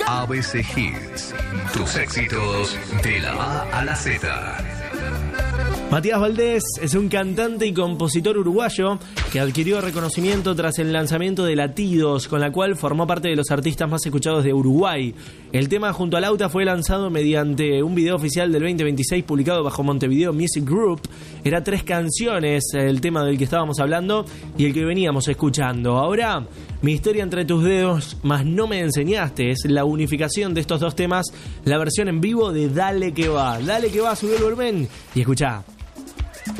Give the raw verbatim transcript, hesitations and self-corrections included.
A B C Hits. Tus éxitos de la A a la Z. Matías Valdés es un cantante y compositor uruguayo que adquirió reconocimiento tras el lanzamiento de Latidos, con la cual formó parte de los artistas más escuchados de Uruguay. El tema Junto al Auta fue lanzado mediante un video oficial del veinte veintiséis publicado bajo Montevideo Music Group. Era tres canciones, el tema del que estábamos hablando y el que veníamos escuchando. Ahora, Mi historia entre tus dedos, más no me enseñaste, es la unificación de estos dos temas, la versión en vivo de Dale que va. Dale que va, subí el volumen y escuchá.